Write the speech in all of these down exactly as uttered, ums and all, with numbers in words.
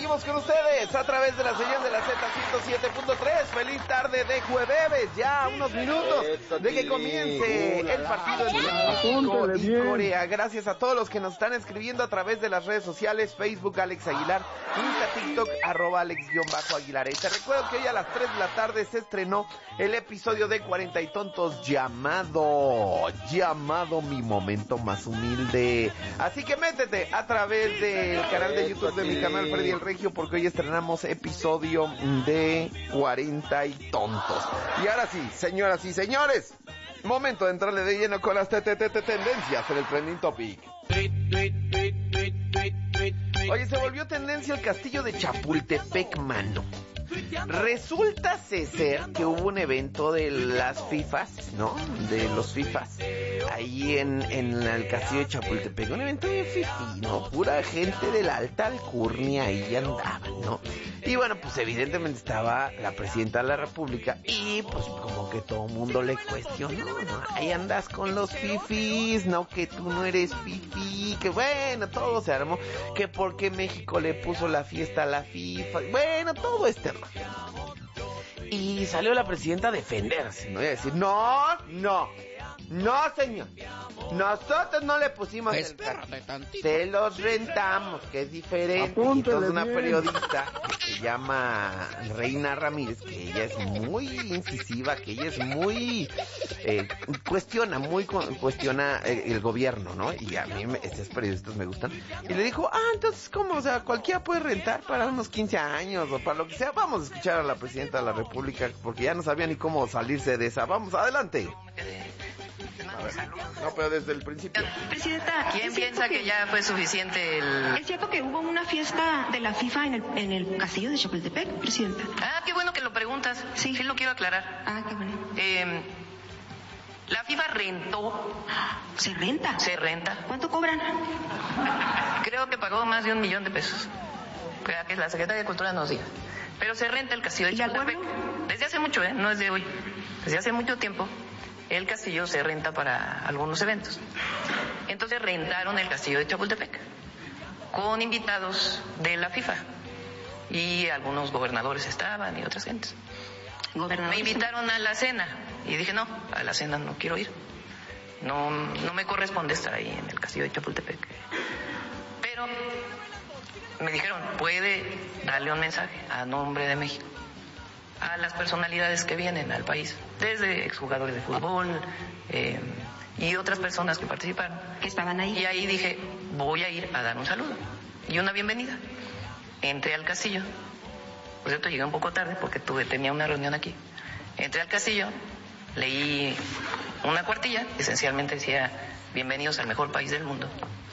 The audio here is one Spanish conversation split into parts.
seguimos con ustedes a través de la señal de la Z ciento siete punto tres. Feliz tarde de jueves, ya unos minutos de que comience el partido entre México y Corea. Gracias a todos los que nos están escribiendo a través de las redes sociales, Facebook Alex Aguilar, Insta, TikTok, arroba Alex-Aguilar. Y te recuerdo que hoy a las tres de la tarde se estrenó el episodio de cuarenta y tontos llamado, llamado Mi Momento Más Humilde. Así que métete a través del canal de YouTube de mi canal Freddy el Regio, porque hoy estrenamos episodio de cuarenta y tontos. Y ahora sí, señoras y señores, momento de entrarle de lleno con las tendencias en el Trending Topic. Oye, se volvió tendencia el castillo de Chapultepec, mano. Resulta ser que hubo un evento de las FIFAs, ¿no? De los FIFAs, ahí en, en el castillo de Chapultepec. Un evento de fifi, ¿no? Pura gente de la alta alcurnia ahí andaban, ¿no? Y bueno, pues evidentemente estaba la presidenta de la república y pues como que todo el mundo le cuestionó, ¿no? Ahí andas con los fifis, ¿no? Que tú no eres fifi, que bueno, todo se armó, que porque México le puso la fiesta a la FIFA, bueno, todo este rollo. Y salió la presidenta a defenderse, ¿no? Y a decir, no, no, no, señor, nosotros no le pusimos el carro, se los rentamos, que es diferente. Y entonces una periodista que se llama Reina Ramírez, que ella es muy incisiva, que ella es muy eh, cuestiona, muy cuestiona el, el gobierno, ¿no? Y a mí me, estos periodistas me gustan. Y le dijo, ah, entonces, ¿cómo? O sea, cualquiera puede rentar para unos quince años o para lo que sea. Vamos a escuchar a la presidenta de la república, porque ya no sabía ni cómo salirse de esa. Vamos, adelante. A ver, no, pero desde el principio. Presidenta, ¿quién piensa que... que ya fue suficiente el...? ¿Es cierto que hubo una fiesta de la FIFA en el, en el castillo de Chapultepec, presidenta? Ah, qué bueno que lo preguntas. Sí, sí lo quiero aclarar. Ah, qué bueno. Eh, la FIFA rentó. ¿Se renta? Se renta. ¿Cuánto cobran? Creo que pagó más de un millón de pesos. Creo que la Secretaría de Cultura nos diga. Pero se renta el castillo de Chapultepec. Desde hace mucho, ¿eh? No es de hoy. Desde hace mucho tiempo. El castillo se renta para algunos eventos. Entonces rentaron el castillo de Chapultepec con invitados de la FIFA y algunos gobernadores estaban y otras gentes. Me invitaron a la cena y dije no, a la cena no quiero ir. No, no me corresponde estar ahí en el castillo de Chapultepec. Pero me dijeron, puede darle un mensaje a nombre de México a las personalidades que vienen al país, desde exjugadores de fútbol eh, y otras personas que participaron. Que estaban ahí. Y ahí dije, voy a ir a dar un saludo y una bienvenida. Entré al castillo, por cierto llegué un poco tarde porque tuve, tenía una reunión aquí. Entré al castillo, leí una cuartilla, esencialmente decía, bienvenidos al mejor país del mundo.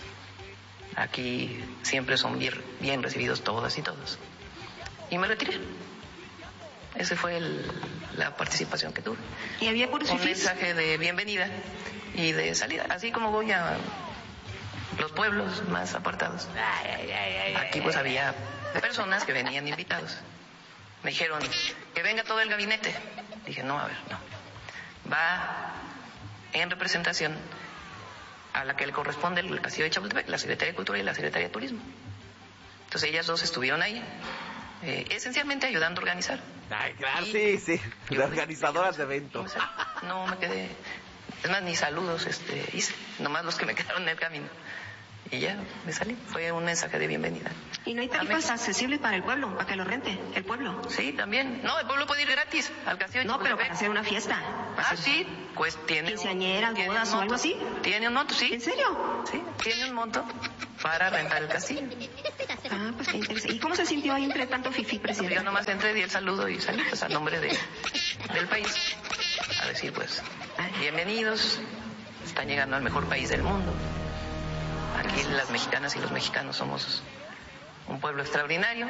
Aquí siempre son bien, bien recibidos todas y todos. Y me retiré. Esa fue el, la participación que tuve. ¿Y había puros un mensaje de bienvenida y de salida, así como voy a los pueblos más apartados. Aquí pues había personas que venían invitados. Me dijeron que venga todo el gabinete. Dije, no, a ver, no. Va en representación a la que le corresponde el castillo de Chapultepec, la Secretaría de Cultura y la Secretaría de Turismo. Entonces ellas dos estuvieron ahí. Eh, esencialmente ayudando a organizar. Ay, claro, y, sí, sí, las organizadoras de eventos. No me quedé, es más, ni saludos este, hice, nomás los que me quedaron en el camino. Y ya, me salí, fue un mensaje de bienvenida. ¿Y no hay tarifas accesibles para el pueblo, para que lo rente, el pueblo? Sí, también. No, el pueblo puede ir gratis al castillo de No, pero para hacer una fiesta. Ah, sí, pues tiene... ¿Quinceañeras, bodas o algo así? Tiene un monto, sí. ¿En serio? Sí, tiene un monto para rentar el castillo. Ah, pues qué interesante. ¿Y cómo se sintió ahí entre tanto fifí, presidente? Yo nomás entré, di el saludo y salí, pues, al nombre de, del país. A decir, pues, bienvenidos, están llegando al mejor país del mundo. Aquí las mexicanas y los mexicanos somos un pueblo extraordinario.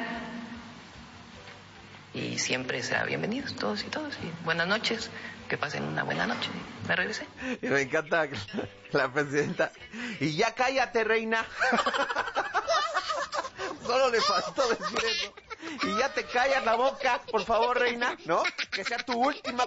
Y siempre será bienvenidos todos y todos. Y buenas noches, que pasen una buena noche. Me regresé. Y me encanta la presidenta. Y ya cállate, reina. Solo le faltó decir eso. Y ya te callas la boca, por favor, reina, ¿no? Que sea tu última